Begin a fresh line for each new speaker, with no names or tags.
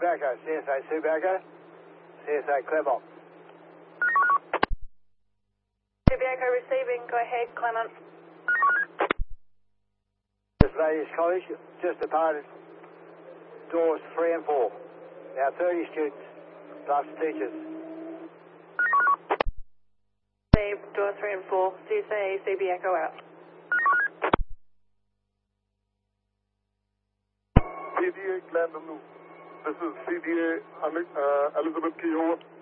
Subiaco, CSA Subiaco, CSA Clermont.
Subiaco receiving, go ahead, Clement.
This Vegas College just departed doors 3 and 4. Now 30 students plus teachers.
Door 3 and 4, CSA Subiaco out.
CDA Clan Nanu. This is CDA Elizabeth Key over.